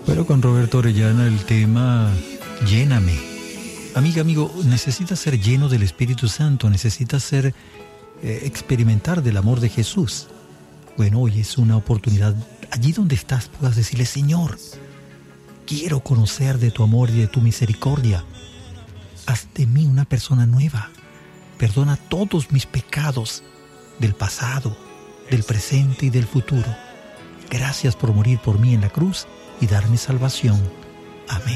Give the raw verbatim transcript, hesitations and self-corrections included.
Pero con Roberto Orellana el tema Lléname. Amiga, amigo, necesitas ser lleno del Espíritu Santo, necesitas ser, eh, experimentar del amor de Jesús. Bueno, hoy es una oportunidad, allí donde estás puedas decirle: Señor, quiero conocer de tu amor y de tu misericordia. Haz de mí una persona nueva. Perdona todos mis pecados del pasado, del presente y del futuro. Gracias por morir por mí en la cruz y darme salvación. Amén.